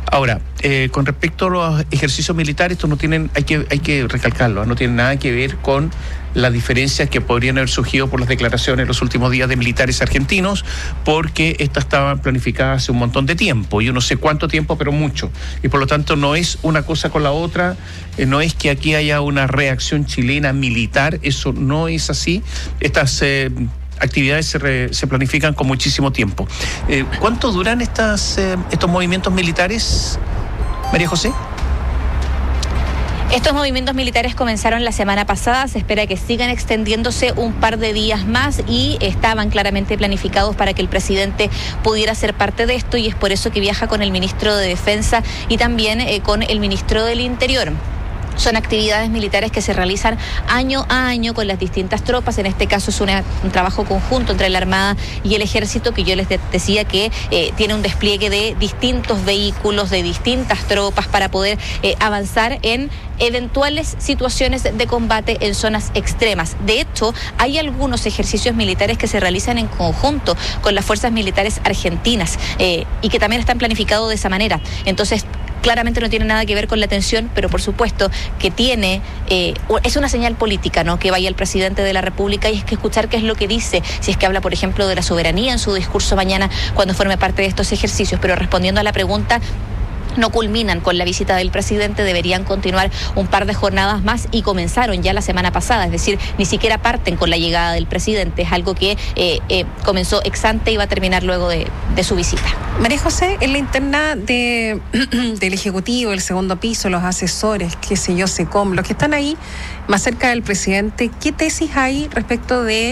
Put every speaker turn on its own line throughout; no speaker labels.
Ahora, con respecto a los ejercicios militares, estos no tienen, hay que recalcarlo, no tienen nada que ver con las diferencias que podrían haber surgido por las declaraciones en los últimos días de militares argentinos, porque estas estaban planificadas hace un montón de tiempo, yo no sé cuánto tiempo, pero mucho, y por lo tanto no es una cosa con la otra, no es que aquí haya una reacción chilena militar, eso no es así. Estas actividades se planifican con muchísimo tiempo. ¿Cuánto duran estos movimientos militares, María José?
Estos movimientos militares comenzaron la semana pasada, se espera que sigan extendiéndose un par de días más y estaban claramente planificados para que el presidente pudiera ser parte de esto, y es por eso que viaja con el ministro de Defensa y también con el ministro del Interior. Son actividades militares que se realizan año a año con las distintas tropas. En este caso es un trabajo conjunto entre la Armada y el Ejército, que yo les decía que tiene un despliegue de distintos vehículos, de distintas tropas para poder avanzar en eventuales situaciones de combate en zonas extremas. De hecho, hay algunos ejercicios militares que se realizan en conjunto con las fuerzas militares argentinas y que también están planificados de esa manera. Entonces, claramente no tiene nada que ver con la tensión, pero por supuesto que tiene, es una señal política, ¿no?, que vaya el presidente de la República, y es que escuchar qué es lo que dice, si es que habla, por ejemplo, de la soberanía en su discurso mañana cuando forme parte de estos ejercicios. Pero respondiendo a la pregunta, no culminan con la visita del presidente, deberían continuar un par de jornadas más y comenzaron ya la semana pasada, es decir, ni siquiera parten con la llegada del presidente, es algo que comenzó ex ante y va a terminar luego de su visita.
María José, en la interna del Ejecutivo, el segundo piso, los asesores, qué sé yo, SECOM, los que están ahí más cerca del presidente, ¿qué tesis hay respecto de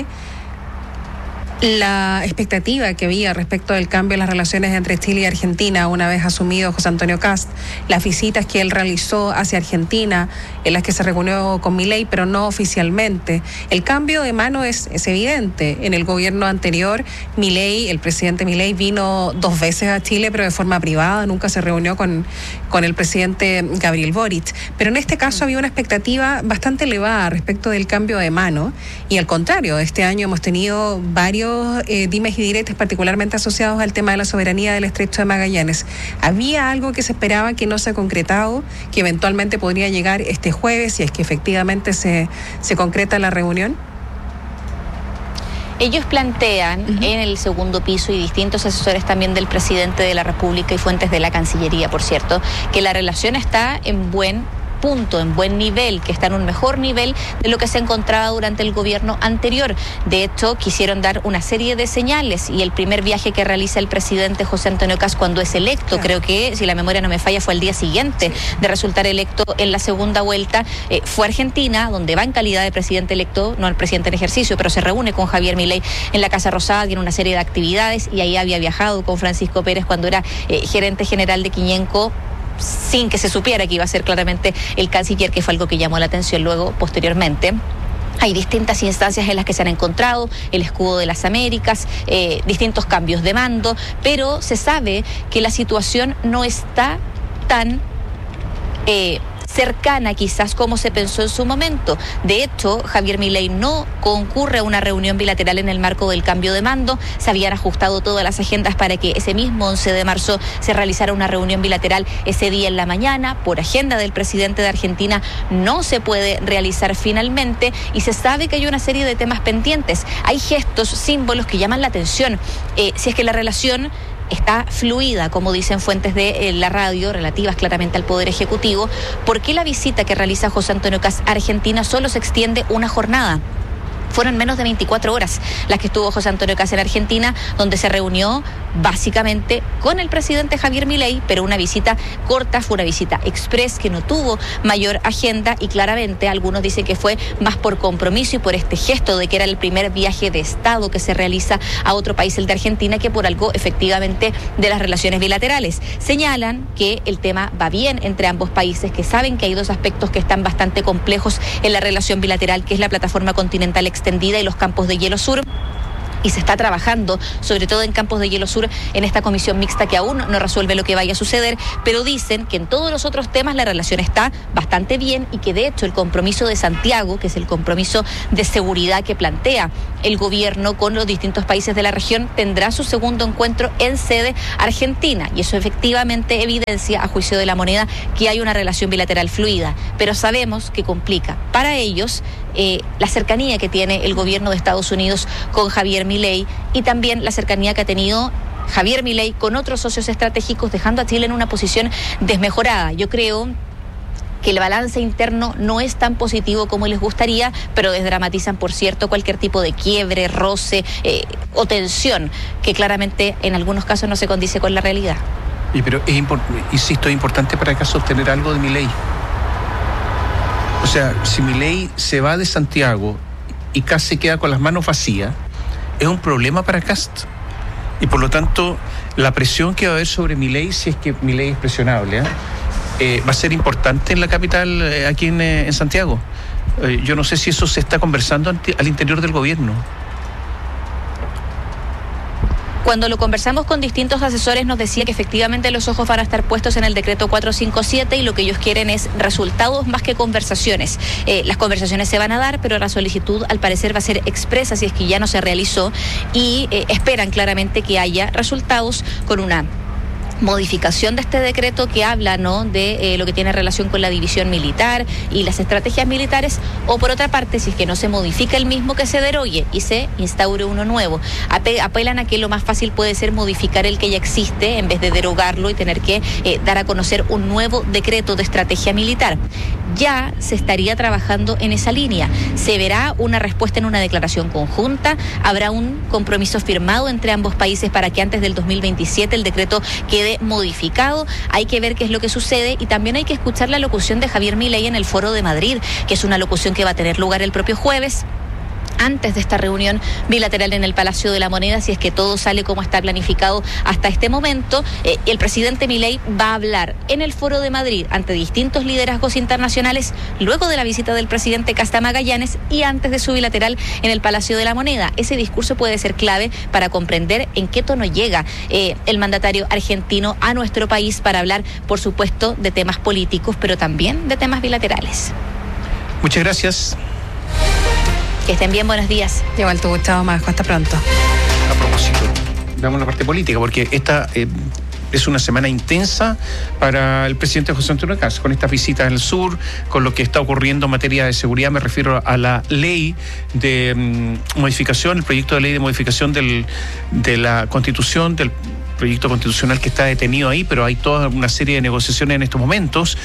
la expectativa que había respecto del cambio en las relaciones entre Chile y Argentina una vez asumido José Antonio Kast, las visitas que él realizó hacia Argentina, en las que se reunió con Milei, pero no oficialmente? El cambio de mano es evidente. En el gobierno anterior, Milei, el presidente Milei, vino 2 veces a Chile, pero de forma privada, nunca se reunió con el presidente Gabriel Boric. Pero en este caso había una expectativa bastante elevada respecto del cambio de mano, y al contrario, este año hemos tenido varios dimes y diretes, particularmente asociados al tema de la soberanía del Estrecho de Magallanes. ¿Había algo que se esperaba que no se ha concretado, que eventualmente podría llegar este jueves, si es que efectivamente se concreta la reunión?
Ellos plantean en el segundo piso, y distintos asesores también del presidente de la República y fuentes de la Cancillería, por cierto, que la relación está en buen punto, en buen nivel, que está en un mejor nivel de lo que se encontraba durante el gobierno anterior. De hecho, quisieron dar una serie de señales, y el primer viaje que realiza el presidente José Antonio Kast cuando es electo, creo que, si la memoria no me falla, fue el día siguiente de resultar electo en la segunda vuelta, fue a Argentina, donde va en calidad de presidente electo, no el presidente en ejercicio, pero se reúne con Javier Milei en la Casa Rosada, tiene una serie de actividades, y ahí había viajado con Francisco Pérez cuando era gerente general de Quiñenco, sin que se supiera que iba a ser claramente el canciller, que fue algo que llamó la atención luego, posteriormente. Hay distintas instancias en las que se han encontrado el escudo de las Américas, distintos cambios de mando, pero se sabe que la situación no está tan cercana quizás como se pensó en su momento. De hecho, Javier Milei no concurre a una reunión bilateral en el marco del cambio de mando. Se habían ajustado todas las agendas para que ese mismo 11 de marzo se realizara una reunión bilateral ese día en la mañana. Por agenda del presidente de Argentina no se puede realizar finalmente, y se sabe que hay una serie de temas pendientes. Hay gestos, símbolos que llaman la atención. Si es que la relación está fluida, como dicen fuentes de la radio, relativas claramente al Poder Ejecutivo, ¿por qué la visita que realiza José Antonio Kast a Argentina solo se extiende una jornada? Fueron menos de 24 horas las que estuvo José Antonio Kast en Argentina, donde se reunió básicamente con el presidente Javier Milei, pero una visita corta, fue una visita express que no tuvo mayor agenda, y claramente algunos dicen que fue más por compromiso y por este gesto de que era el primer viaje de Estado que se realiza a otro país, el de Argentina, que por algo efectivamente de las relaciones bilaterales. Señalan que el tema va bien entre ambos países, que saben que hay 2 aspectos que están bastante complejos en la relación bilateral, que es la plataforma continental extendida y los campos de hielo sur, y se está trabajando, sobre todo en Campos de Hielo Sur, en esta comisión mixta que aún no resuelve lo que vaya a suceder, pero dicen que en todos los otros temas la relación está bastante bien y que de hecho el compromiso de Santiago, que es el compromiso de seguridad que plantea el gobierno con los distintos países de la región, tendrá su segundo encuentro en sede argentina, y eso efectivamente evidencia, a juicio de La Moneda, que hay una relación bilateral fluida, pero sabemos que complica para ellos la cercanía que tiene el gobierno de Estados Unidos con Javier Milei y también la cercanía que ha tenido Javier Milei con otros socios estratégicos, dejando a Chile en una posición desmejorada. Yo creo que el balance interno no es tan positivo como les gustaría, pero desdramatizan, por cierto, cualquier tipo de quiebre, roce o tensión, que claramente en algunos casos no se condice con la realidad.
Pero insisto, es importante para acá sostener algo de Milei. O sea, si Milei se va de Santiago y Kast se queda con las manos vacías, es un problema para Kast. Y por lo tanto, la presión que va a haber sobre Milei, si es que Milei es presionable, va a ser importante en la capital, aquí en Santiago. Yo no sé si eso se está conversando al interior del gobierno.
Cuando lo conversamos con distintos asesores nos decía que efectivamente los ojos van a estar puestos en el decreto 457 y lo que ellos quieren es resultados más que conversaciones. Las conversaciones se van a dar, pero la solicitud al parecer va a ser expresa si es que ya no se realizó y esperan claramente que haya resultados con una modificación de este decreto que habla, ¿no?, de lo que tiene relación con la división militar y las estrategias militares, o por otra parte, si es que no se modifica el mismo, que se derogue y se instaure uno nuevo. Apelan a que lo más fácil puede ser modificar el que ya existe en vez de derogarlo y tener que dar a conocer un nuevo decreto de estrategia militar. Ya se estaría trabajando en esa línea. Se verá una respuesta en una declaración conjunta, habrá un compromiso firmado entre ambos países para que antes del 2027 el decreto quede modificado. Hay que ver qué es lo que sucede y también hay que escuchar la locución de Javier Milei en el Foro de Madrid, que es una locución que va a tener lugar el propio jueves, antes de esta reunión bilateral en el Palacio de la Moneda, si es que todo sale como está planificado hasta este momento. El presidente Milei va a hablar en el Foro de Madrid ante distintos liderazgos internacionales, luego de la visita del presidente Kast a Magallanes y antes de su bilateral en el Palacio de la Moneda. Ese discurso puede ser clave para comprender en qué tono llega el mandatario argentino a nuestro país para hablar, por supuesto, de temas políticos, pero también de temas bilaterales.
Muchas gracias.
Que estén bien, buenos días.
Igual tú, Gustavo Majo, hasta pronto.
A propósito, veamos la parte política, porque esta es una semana intensa para el presidente José Antonio Kast, con estas visitas en el sur, con lo que está ocurriendo en materia de seguridad. Me refiero a la ley de modificación, el proyecto de ley de modificación de la Constitución, del proyecto constitucional que está detenido ahí, pero hay toda una serie de negociaciones en estos momentos.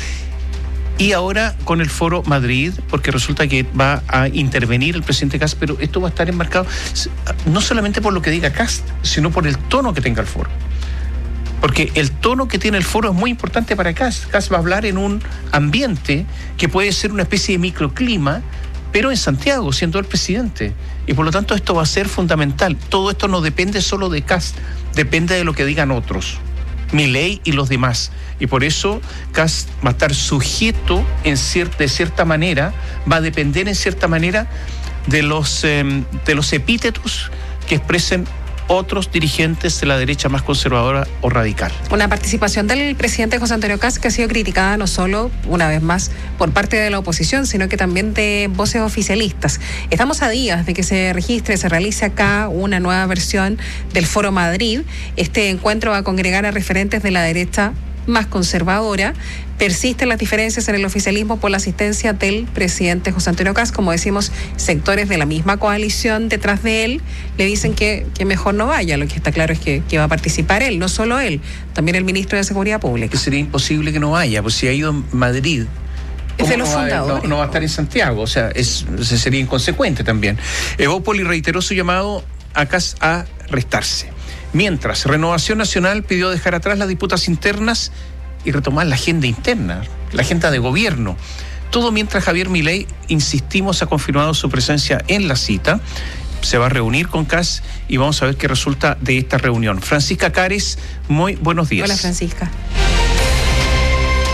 Y ahora con el Foro Madrid, porque resulta que va a intervenir el presidente Kast, pero esto va a estar enmarcado no solamente por lo que diga Kast, sino por el tono que tenga el foro. Porque el tono que tiene el foro es muy importante para Kast. Kast va a hablar en un ambiente que puede ser una especie de microclima, pero en Santiago, siendo el presidente. Y por lo tanto esto va a ser fundamental. Todo esto no depende solo de Kast, depende de lo que digan otros, Milei y los demás. Y por eso Kast va a estar sujeto de cierta manera, va a depender en cierta manera de los epítetos que expresen otros dirigentes de la derecha más conservadora o radical.
Una participación del presidente José Antonio Kast que ha sido criticada no solo, una vez más, por parte de la oposición, sino que también de voces oficialistas. Estamos a días de que se realice acá una nueva versión del Foro Madrid. Este encuentro va a congregar a referentes de la derecha más conservadora. Persisten las diferencias en el oficialismo por la asistencia del presidente José Antonio Kast. Como decimos, sectores de la misma coalición detrás de él le dicen que mejor no vaya. Lo que está claro es que va a participar él, no solo él, también el ministro de Seguridad Pública.
Que sería imposible que no vaya, pues si ha ido a Madrid,
es de los fundadores.
No va a estar en Santiago, o sea, sería inconsecuente también. Evópoli reiteró su llamado a Kast a restarse. Mientras, Renovación Nacional pidió dejar atrás las disputas internas y retomar la agenda interna, la agenda de gobierno. Todo mientras Javier Milei, insistimos, ha confirmado su presencia en la cita. Se va a reunir con Kast y vamos a ver qué resulta de esta reunión. Francisca Cares, muy buenos días.
Hola, Francisca.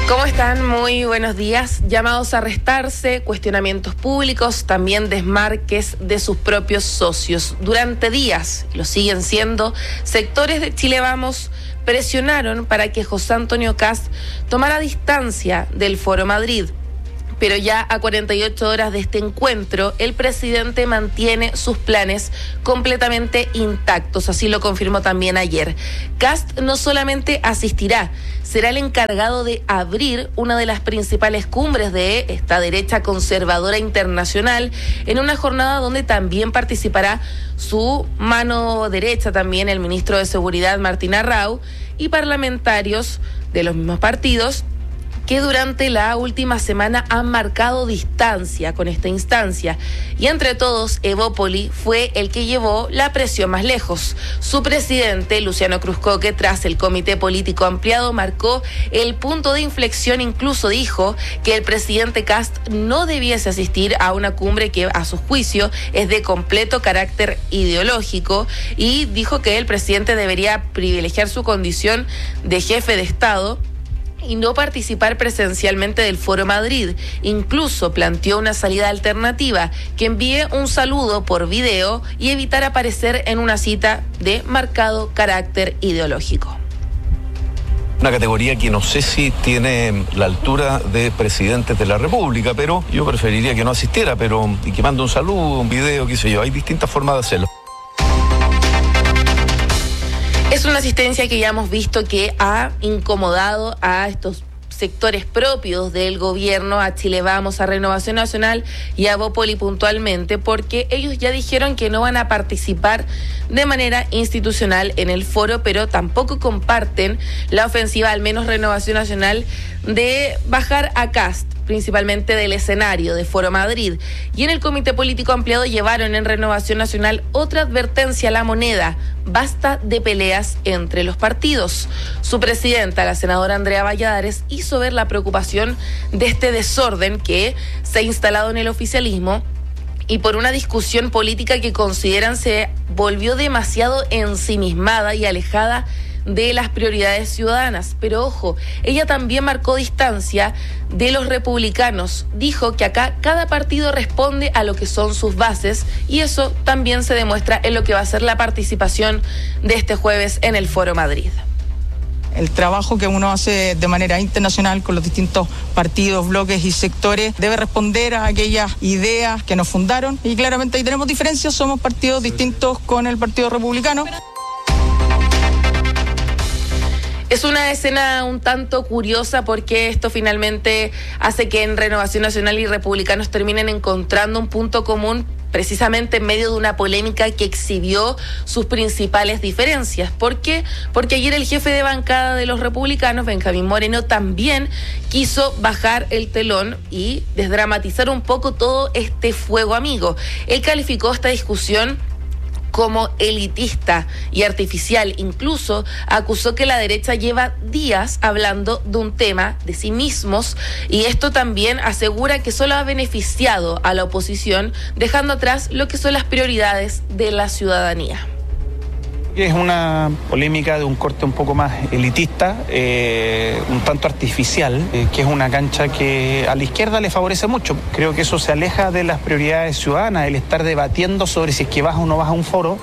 ¿Cómo están? Muy buenos días. Llamados a restarse, cuestionamientos públicos, también desmarques de sus propios socios. Durante días, lo siguen siendo, sectores de Chile Vamos presionaron para que José Antonio Kast tomara distancia del Foro Madrid. Pero ya a 48 horas de este encuentro, el presidente mantiene sus planes completamente intactos, así lo confirmó también ayer. Kast no solamente asistirá, será el encargado de abrir una de las principales cumbres de esta derecha conservadora internacional, en una jornada donde también participará su mano derecha, también el ministro de Seguridad, Martín Arrau, y parlamentarios de los mismos partidos, que durante la última semana han marcado distancia con esta instancia. Y entre todos, Evópoli fue el que llevó la presión más lejos. Su presidente, Luciano Cruzcoque, tras el comité político ampliado, marcó el punto de inflexión. Incluso dijo que el presidente Kast no debiese asistir a una cumbre que, a su juicio, es de completo carácter ideológico, y dijo que el presidente debería privilegiar su condición de jefe de Estado y no participar presencialmente del Foro Madrid. Incluso planteó una salida alternativa, que envíe un saludo por video y evitar aparecer en una cita de marcado carácter ideológico.
Una categoría que no sé si tiene la altura de presidentes de la República, pero yo preferiría que no asistiera, y que mande un saludo, un video, qué sé yo. Hay distintas formas de hacerlo.
Es una asistencia que ya hemos visto que ha incomodado a estos sectores propios del gobierno, a Chile Vamos, a Renovación Nacional y a Evópoli puntualmente, porque ellos ya dijeron que no van a participar de manera institucional en el foro, pero tampoco comparten la ofensiva, al menos Renovación Nacional, de bajar a Kast, principalmente del escenario de Foro Madrid. Y en el comité político ampliado llevaron en Renovación Nacional otra advertencia a la moneda: basta de peleas entre los partidos. Su presidenta, la senadora Andrea Valladares, hizo ver la preocupación de este desorden que se ha instalado en el oficialismo, y por una discusión política que consideran se volvió demasiado ensimismada y alejada de las prioridades ciudadanas. Pero ojo, ella también marcó distancia de los republicanos. Dijo que acá cada partido responde a lo que son sus bases, y eso también se demuestra en lo que va a ser la participación de este jueves en el Foro Madrid.
El trabajo que uno hace de manera internacional con los distintos partidos, bloques y sectores debe responder a aquellas ideas que nos fundaron, y claramente ahí tenemos diferencias, somos partidos distintos con el Partido Republicano.
Es una escena un tanto curiosa, porque esto finalmente hace que en Renovación Nacional y Republicanos terminen encontrando un punto común, precisamente en medio de una polémica que exhibió sus principales diferencias. ¿Por qué? Porque ayer el jefe de bancada de los republicanos, Benjamín Moreno, también quiso bajar el telón y desdramatizar un poco todo este fuego amigo. Él calificó esta discusión como elitista y artificial. Incluso acusó que la derecha lleva días hablando de un tema de sí mismos, y esto también asegura que solo ha beneficiado a la oposición, dejando atrás lo que son las prioridades de la ciudadanía.
Es una polémica de un corte un poco más elitista, un tanto artificial, que es una cancha que a la izquierda le favorece mucho. Creo que eso se aleja de las prioridades ciudadanas, el estar debatiendo sobre si es que vas o no vas a un foro.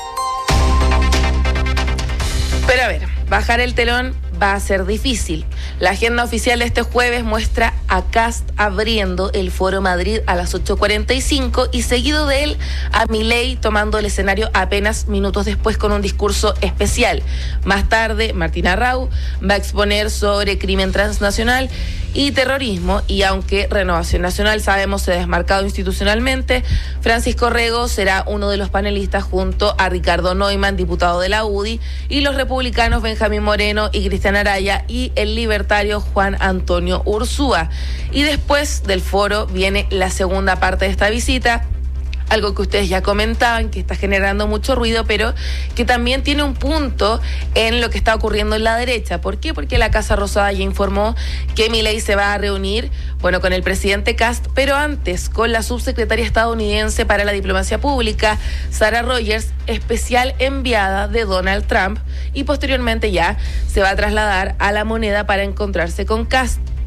Pero a ver, bajar el telón va a ser difícil. La agenda oficial de este jueves muestra a Kast abriendo el Foro Madrid a las 8:45 y seguido de él a Milei tomando el escenario apenas minutos después con un discurso especial. Más tarde, Martín Arrau va a exponer sobre crimen transnacional y terrorismo, y aunque Renovación Nacional sabemos se ha desmarcado institucionalmente, Francisco Rego será uno de los panelistas junto a Ricardo Neumann, diputado de la UDI, y los republicanos Benjamín Moreno y Cristian Araya, y el libertario Juan Antonio Ursúa. Y después del foro viene la segunda parte de esta visita, algo que ustedes ya comentaban, que está generando mucho ruido, pero que también tiene un punto en lo que está ocurriendo en la derecha. ¿Por qué? Porque la Casa Rosada ya informó que Milei se va a reunir, con el presidente Kast, pero antes con la subsecretaria estadounidense para la diplomacia pública, Sarah Rogers, especial enviada de Donald Trump, y posteriormente ya se va a trasladar a La Moneda para encontrarse con Kast.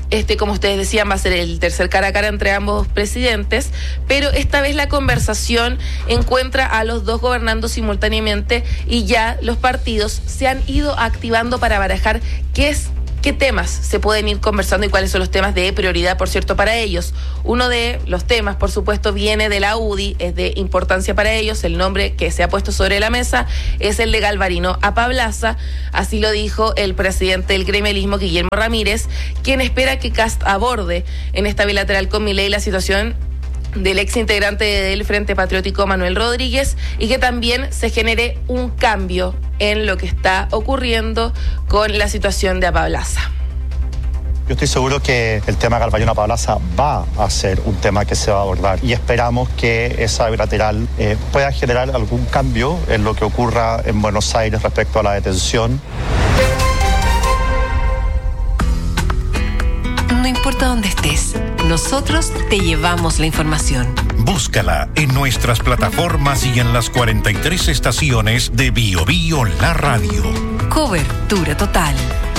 como ustedes decían, va a ser el tercer cara a cara entre ambos presidentes, pero esta vez la conversación encuentra a los dos gobernando simultáneamente y ya los partidos se han ido activando para barajar qué temas se pueden ir conversando y cuáles son los temas de prioridad, por cierto, para ellos. Uno de los temas, por supuesto, viene de la UDI, es de importancia para ellos. El nombre que se ha puesto sobre la mesa es el de Galvarino Apablaza. Así lo dijo el presidente del gremialismo, Guillermo Ramírez, quien espera que Kast aborde en esta bilateral con Milei la situación del ex integrante del Frente Patriótico Manuel Rodríguez y que también se genere un cambio en lo que está ocurriendo con la situación de Apablaza.
Yo estoy seguro que el tema Galvarino Apablaza va a ser un tema que se va a abordar y esperamos que esa bilateral pueda generar algún cambio en lo que ocurra en Buenos Aires respecto a la detención.
No importa dónde estés, nosotros te llevamos la información.
Búscala en nuestras plataformas y en las 43 estaciones de Bio Bio La Radio.
Cobertura total.